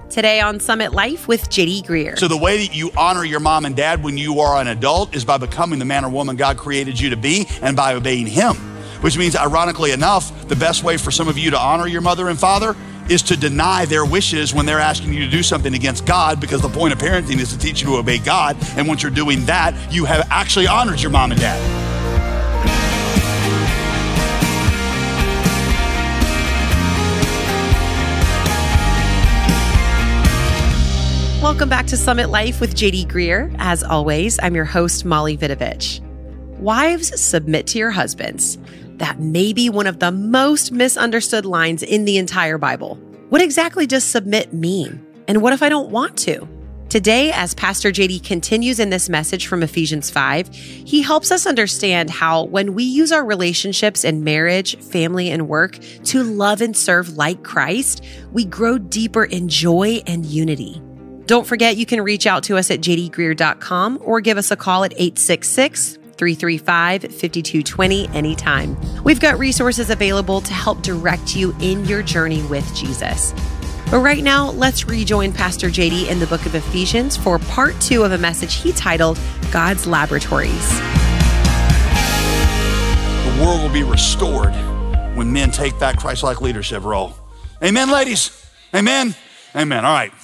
Today on Summit Life with JD Greear. So the way that you honor your mom and dad when you are an adult is by becoming the man or woman God created you to be and by obeying him. Which means, ironically enough, the best way for some of you to honor your mother and father is to deny their wishes when they're asking you to do something against God, because the point of parenting is to teach you to obey God. And once you're doing that, you have actually honored your mom and dad. Welcome back to Summit Life with JD Greear. As always, I'm your host, Molly Vidovich. Wives, submit to your husbands. That may be one of the most misunderstood lines in the entire Bible. What exactly does submit mean? And what if I don't want to? Today, as Pastor JD continues in this message from Ephesians 5, he helps us understand how when we use our relationships in marriage, family, and work to love and serve like Christ, we grow deeper in joy and unity. Don't forget, you can reach out to us at jdgreear.com or give us a call at 866-335-5220 anytime. We've got resources available to help direct you in your journey with Jesus. But right now, let's rejoin Pastor JD in the book of Ephesians for part 2 of a message he titled, God's Laboratories. The world will be restored when men take that Christ-like leadership role. Amen, ladies? Amen? Amen. All right.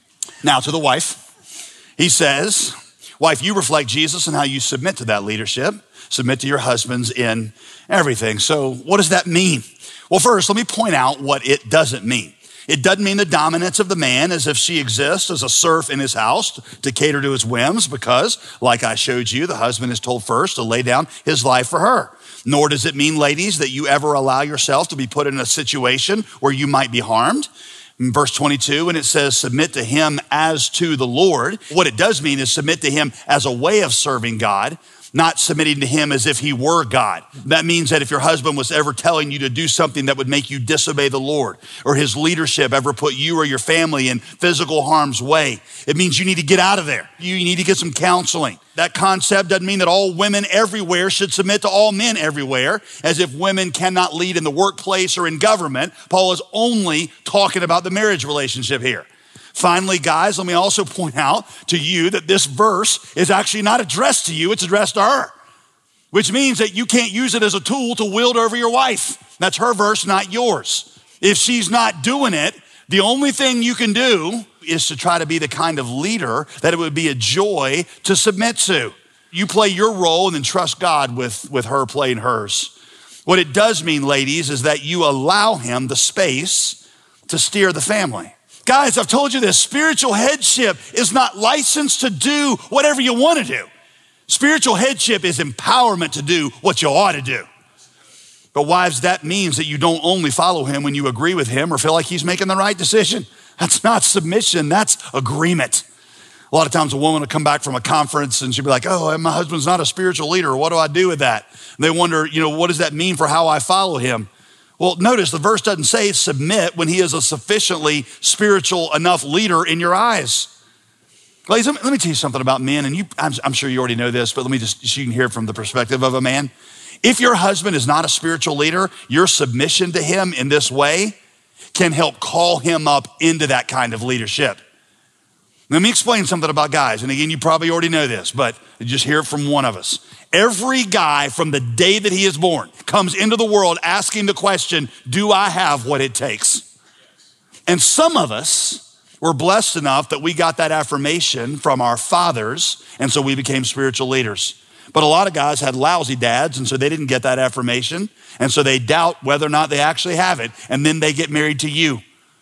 Now to the wife, he says, wife, you reflect Jesus and how you submit to that leadership. Submit to your husbands in everything. So what does that mean? Well, first, let me point out what it doesn't mean. It doesn't mean the dominance of the man as if she exists as a serf in his house to cater to his whims, because, like I showed you, the husband is told first to lay down his life for her. Nor does it mean, ladies, that you ever allow yourself to be put in a situation where you might be harmed. In verse 22, and it says, submit to him as to the Lord. What it does mean is submit to him as a way of serving God, not submitting to him as if he were God. That means that if your husband was ever telling you to do something that would make you disobey the Lord, or his leadership ever put you or your family in physical harm's way, it means you need to get out of there. You need to get some counseling. That concept doesn't mean that all women everywhere should submit to all men everywhere, as if women cannot lead in the workplace or in government. Paul is only talking about the marriage relationship here. Finally, guys, let me also point out to you that this verse is actually not addressed to you, it's addressed to her, which means that you can't use it as a tool to wield over your wife. That's her verse, not yours. If she's not doing it, the only thing you can do is to try to be the kind of leader that it would be a joy to submit to. You play your role and then trust God with her playing hers. What it does mean, ladies, is that you allow him the space to steer the family. Guys, I've told you this, spiritual headship is not licensed to do whatever you want to do. Spiritual headship is empowerment to do what you ought to do. But wives, that means that you don't only follow him when you agree with him or feel like he's making the right decision. That's not submission, that's agreement. A lot of times a woman will come back from a conference and she'll be like, oh, my husband's not a spiritual leader. What do I do with that? And they wonder, what does that mean for how I follow him? Well, notice the verse doesn't say submit when he is a sufficiently spiritual enough leader in your eyes. Ladies, let me tell you something about men, and I'm sure you already know this, but let me just, so you can hear it from the perspective of a man. If your husband is not a spiritual leader, your submission to him in this way can help call him up into that kind of leadership. Let me explain something about guys. And again, you probably already know this, but just hear it from one of us. Every guy from the day that he is born comes into the world asking the question, do I have what it takes? And some of us were blessed enough that we got that affirmation from our fathers, and so we became spiritual leaders. But a lot of guys had lousy dads, and so they didn't get that affirmation, and so they doubt whether or not they actually have it, and then they get married to you.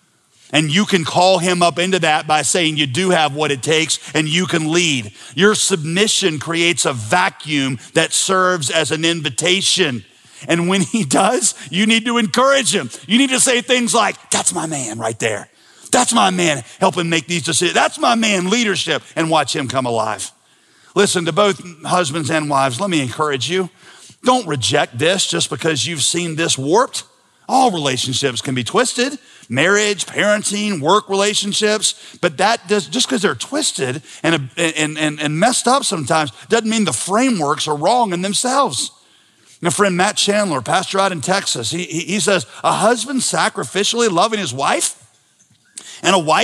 And you can call him up into that by saying you do have what it takes and you can lead. Your submission creates a vacuum that serves as an invitation. And when he does, you need to encourage him. You need to say things like, that's my man right there. That's my man helping make these decisions. That's my man leadership, and watch him come alive. Listen, to both husbands and wives, let me encourage you. Don't reject this just because you've seen this warped. All relationships can be twisted. Marriage, parenting, work relationships, but that does, just because they're twisted and messed up sometimes doesn't mean the frameworks are wrong in themselves. My friend Matt Chandler, pastor out in Texas, he says, a husband sacrificially loving his wife and a wife